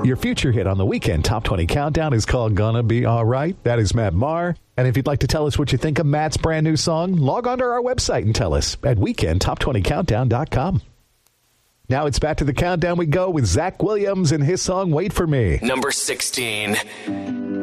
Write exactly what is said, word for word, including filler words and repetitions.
Your future hit on the Weekend Top twenty Countdown is called Gonna Be Alright. That is Matt Maher. And if you'd like to tell us what you think of Matt's brand new song, log on to our website and tell us at weekend top twenty countdown dot com. Now it's back to the countdown we go with Zach Williams and his song Wait For Me. Number sixteen.